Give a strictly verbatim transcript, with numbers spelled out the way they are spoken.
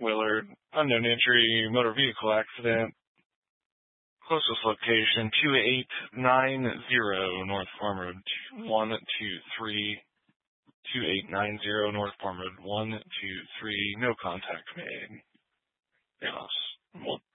Willard, unknown injury, motor vehicle accident. Closest location, two eight nine zero North Farm Road, one two three, two eight nine zero North Farm Road, one two three, no contact made. Yes. Well,